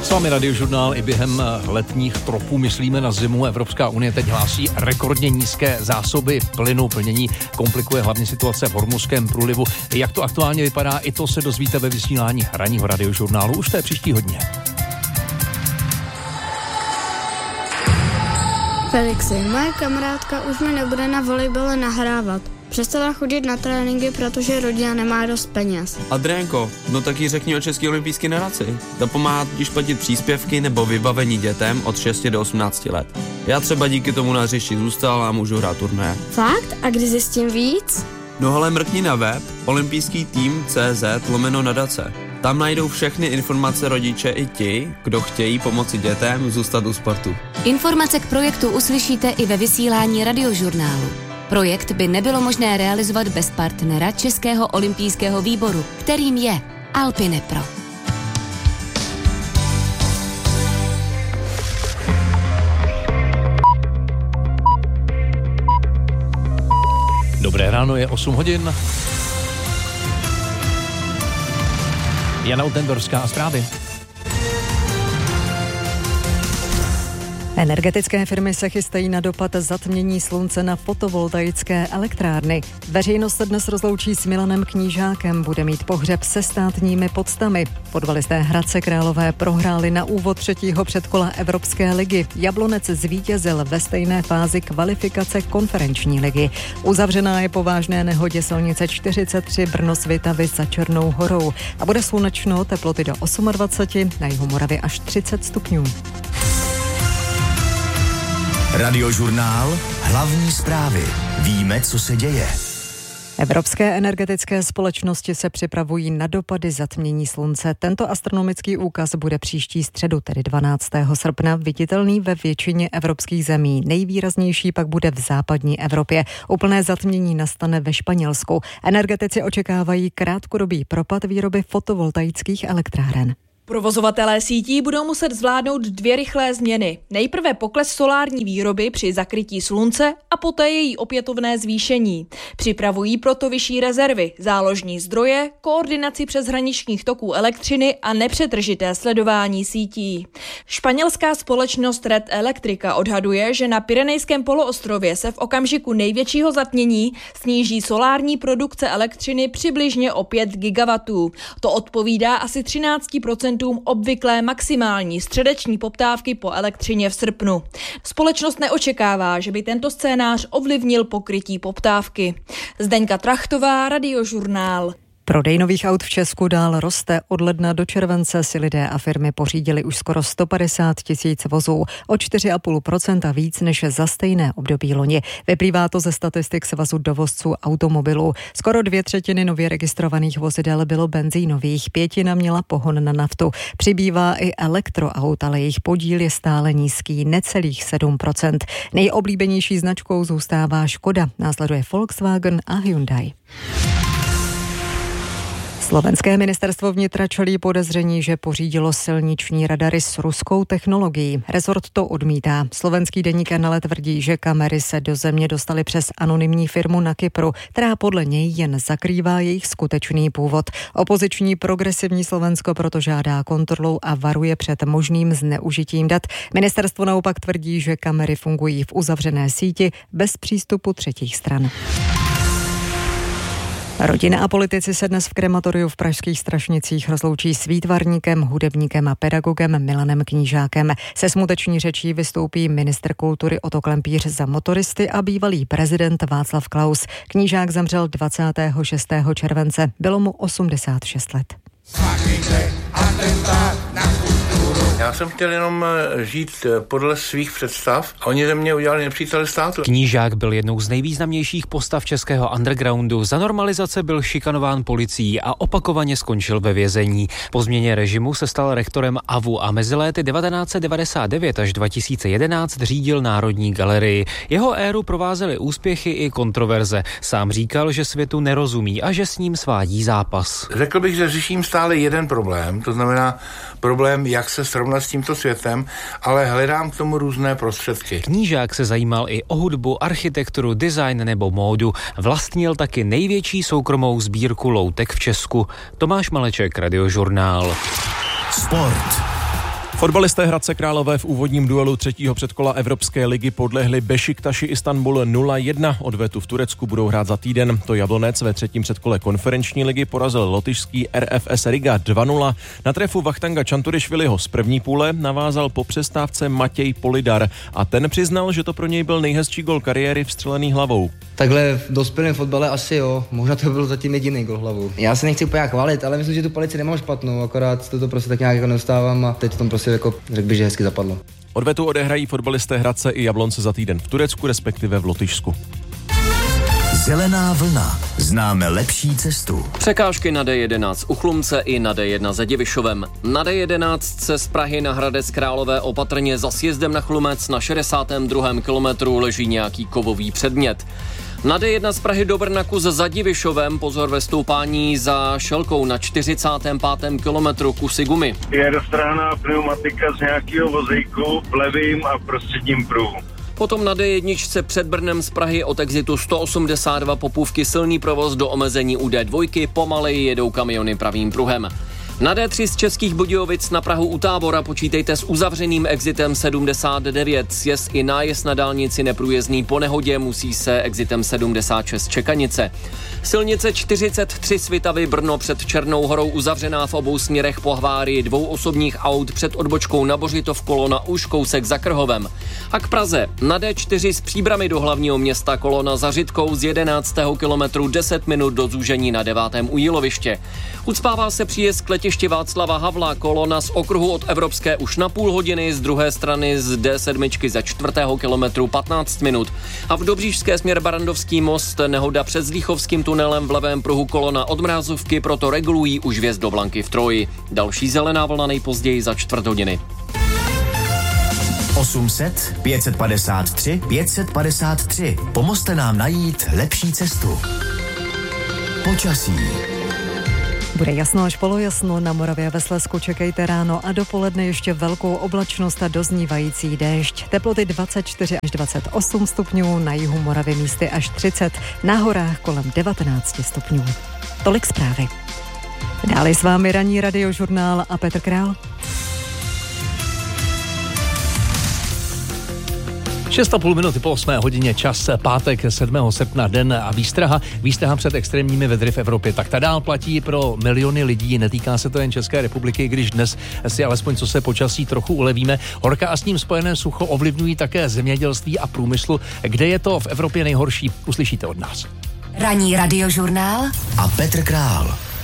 S vámi Radiožurnál i během letních tropů myslíme na zimu. Evropská unie teď hlásí rekordně nízké zásoby plynu. Plnění komplikuje hlavně situace v Hormuzském průlivu. Jak to aktuálně vypadá, i to se dozvíte ve vysílání ranního Radiožurnálu už té příští hodně. Felixi, moje kamarádka už mi nebude na volejbale nahrávat. Přestala chodit na tréninky, protože rodina nemá dost peněz. Adriánko, no tak jí řekni o České olympijské nadaci. Ta pomáhá totiž platit příspěvky nebo vybavení dětem od 6 do 18 let. Já třeba díky tomu na hřišti zůstal a můžu hrát turné. Fakt? A kdy zjistím víc? No hele, mrkni na web olympijský-tým.cz/nadace. Tam najdou všechny informace rodiče i ti, kdo chtějí pomoci dětem zůstat u sportu. Informace k projektu uslyšíte i ve vysílání Radiožurnálu. Projekt by nebylo možné realizovat bez partnera Českého olympijského výboru, kterým je Alpinepro. Dobré ráno, je 8 hodin. Jana Utendorská a zprávy. Energetické firmy se chystají na dopad zatmění slunce na fotovoltaické elektrárny. Veřejnost se dnes rozloučí s Milanem Knížákem, bude mít pohřeb se státními poctami. Fotbalisté Hradce Králové prohráli na úvod třetího předkola Evropské ligy. Jablonec zvítězil ve stejné fázi kvalifikace konferenční ligy. Uzavřená je po vážné nehodě silnice 43 Brno-Svitavy za Černou horou. A bude slunečno, teploty do 28, na jihu Moravy až 30 stupňů. Radiožurnál, hlavní zprávy. Víme, co se děje. Evropské energetické společnosti se připravují na dopady zatmění slunce. Tento astronomický úkaz bude příští středu, tedy 12. srpna, viditelný ve většině evropských zemí. Nejvýraznější pak bude v západní Evropě. Úplné zatmění nastane ve Španělsku. Energetici očekávají krátkodobý propad výroby fotovoltaických elektráren. Provozovatelé sítí budou muset zvládnout dvě rychlé změny. Nejprve pokles solární výroby při zakrytí slunce a poté její opětovné zvýšení. Připravují proto vyšší rezervy, záložní zdroje, koordinaci přeshraničních toků elektřiny a nepřetržité sledování sítí. Španělská společnost Red Electrica odhaduje, že na Pyrenejském poloostrově se v okamžiku největšího zatmění sníží solární produkce elektřiny přibližně o 5 gigawatů. To odpovídá asi 13% obvyklé maximální středeční poptávky po elektřině v srpnu. Společnost neočekává, že by tento scénář ovlivnil pokrytí poptávky. Zdeňka Trachtová, Radiožurnál. Prodej nových aut v Česku dál roste. Od ledna do července si lidé a firmy pořídili už skoro 150 000 vozů, o 4,5% víc než za stejné období loni. Vyplývá to ze statistik Svazu dovozců automobilů. Skoro 2/3 nově registrovaných vozidel bylo benzínových, 1/5 měla pohon na naftu. Přibývá i elektroaut, ale jejich podíl je stále nízký, necelých 7%. Nejoblíbenější značkou zůstává Škoda, následuje Volkswagen a Hyundai. Slovenské ministerstvo vnitra čelí podezření, že pořídilo silniční radary s ruskou technologií. Rezort to odmítá. Slovenský deník NL tvrdí, že kamery se do země dostaly přes anonymní firmu na Kypru, která podle něj jen zakrývá jejich skutečný původ. Opoziční Progresivní Slovensko proto žádá kontrolu a varuje před možným zneužitím dat. Ministerstvo naopak tvrdí, že kamery fungují v uzavřené síti bez přístupu třetích stran. Rodina a politici se dnes v krematoriu v pražských Strašnicích rozloučí s výtvarníkem, hudebníkem a pedagogem Milanem Knížákem. Se smuteční řečí vystoupí ministr kultury Otto Klempíř za motoristy a bývalý prezident Václav Klaus. Knížák zemřel 26. července. Bylo mu 86 let. Já jsem chtěl jenom žít podle svých představ a oni ze mě udělali nepřítele státu. Knížák byl jednou z nejvýznamnějších postav českého undergroundu. Za normalizace byl šikanován policií a opakovaně skončil ve vězení. Po změně režimu se stal rektorem AVU a mezi léty 1999 až 2011 řídil Národní galerii. Jeho éru provázely úspěchy i kontroverze. Sám říkal, že světu nerozumí a že s ním svádí zápas. Řekl bych, že řeším stále jeden problém, to znamená problém, jak se srovnat s tímto světem, ale hledám k tomu různé prostředky. Knížák se zajímal i o hudbu, architekturu, design nebo módu. Vlastnil taky největší soukromou sbírku loutek v Česku. Tomáš Maleček, Radiožurnál. Sport. Fotbalisté Hradce Králové v úvodním duelu třetího předkola Evropské ligy podlehli Bešiktaši Istanbul 0-1. Odvetu v Turecku budou hrát za týden. To Jablonec ve třetím předkole konferenční ligy porazil lotyšský RFS Riga 2-0. Na trefu Vachtanga Čanturišviliho z první půle navázal po přestávce Matěj Polidar a ten přiznal, že to pro něj byl nejhezčí gol kariéry vstřelený hlavou. Takhle v dospělém fotbale asi jo, možná to byl zatím jediný gol hlavou. Já se nechci úplně chválit, ale myslím, že tu palici nemám špatnou, akorát to prostě tak nějak jako neustávám a teď to prostě jako řekl bych, že hezky zapadlo. Odvetu odehrají fotbalisté Hradce i Jablonce za týden v Turecku, respektive v Lotyšsku. Zelená vlna. Známe lepší cestu. Překážky na D11 u Chlumce i na D1 za Divišovem. Na D11 se z Prahy na Hradec Králové opatrně za sjezdem na Chlumec na 62. kilometru leží nějaký kovový předmět. Na D1 z Prahy do Brna kus za Divišovem pozor ve stoupání za Šelkou na 45. kilometru kusy gumy. Je roztrhaná pneumatika z nějakého vozejku v levým a prostředním pruhu. Potom na D1 před Brnem z Prahy od exitu 182 Popůvky silný provoz do omezení u D2, pomaleji jedou kamiony pravým pruhem. Na D3 z Českých Budějovic na Prahu u Tábora počítejte s uzavřeným exitem 79, sjezd i nájezd na dálnici neprůjezdný po nehodě, musí se exitem 76 Čekanice. Silnice 43 Svitavy Brno před Černou Horou uzavřená v obou směrech po havárii 2 osobních aut před odbočkou na Bořitov kolona už kousek za Krhovem. A k Praze na D4 z Příbrami do hlavního města kolona za Řitkou z 11. kilometru 10 minut do zúžení na 9. u Jíloviště. Ucpává se příjezd k letišti Václava Havla, kolona z okruhu od Evropské už na půl hodiny, z druhé strany z D7 za 4. kilometru 15 minut. A v Dobříšské směr Barandovský most nehoda před Zlíchovským tunelem v levém pruhu kolona od Mrázovky, proto regulují už vjezd do Blanky v Troji. Další zelená vlna nejpozději za čtvrt hodiny. 800 553 553. Pomozte nám najít lepší cestu. Počasí. Bude jasno až polojasno, na Moravě ve Slezsku čekejte ráno a dopoledne ještě velkou oblačnost a doznívající déšť. Teploty 24 až 28 stupňů, na jihu Moravy místy až 30, na horách kolem 19 stupňů. Tolik zprávy. Dále s vámi ranní radiožurnál a Petr Král. 6,5 minuty po 8 hodině, čas pátek 7. srpna, den a výstraha. Výstraha před extrémními vedry v Evropě. Tak ta dál platí pro miliony lidí, netýká se to jen České republiky, když dnes si alespoň co se počasí trochu ulevíme. Horka a s ním spojené sucho ovlivňují také zemědělství a průmyslu. Kde je to v Evropě nejhorší, uslyšíte od nás. Ranní radiožurnál a Petr Král.